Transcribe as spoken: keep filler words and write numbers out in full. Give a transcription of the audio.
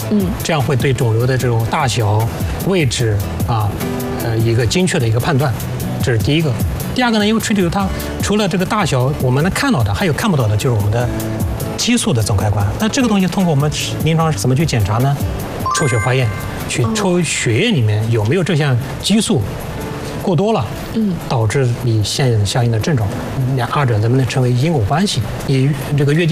嗯， 这样会对肿瘤的这种大小、位置啊，呃，一个精确的一个判断，这是第一个。第二个呢，因为垂体瘤它除了这个大小我们能看到的，还有看不到的，就是我们的激素的总开关。那这个东西通过我们临床是怎么去检查呢？抽血化验，去抽血液里面有没有这项激素过多了，嗯，导致你现相应的症状，两二者能不能成为因果关系？以这个月经